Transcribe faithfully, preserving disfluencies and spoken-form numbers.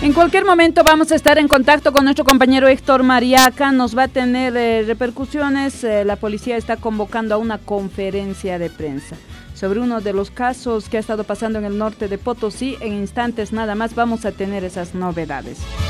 En cualquier momento vamos a estar en contacto con nuestro compañero Héctor Mariaca, nos va a tener eh, repercusiones. Eh, la policía está convocando a una conferencia de prensa sobre uno de los casos que ha estado pasando en el norte de Potosí. En instantes nada más vamos a tener esas novedades.